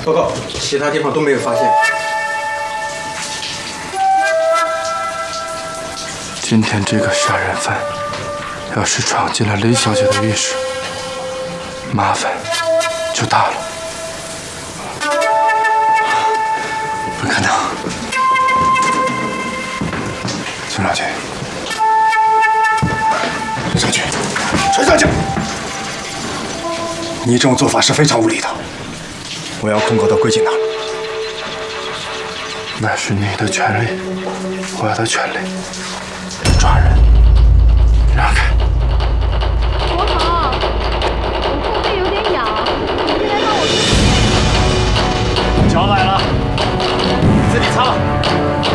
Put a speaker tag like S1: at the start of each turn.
S1: 报告，其他地方都没有发现。
S2: 今天这个杀人犯，要是闯进了雷小姐的浴室，麻烦就大了。不可能！孙少军，孙少军，陈少军，你这种做法是非常无理的。我要控告到归进那儿。那是你的权利，我的权利。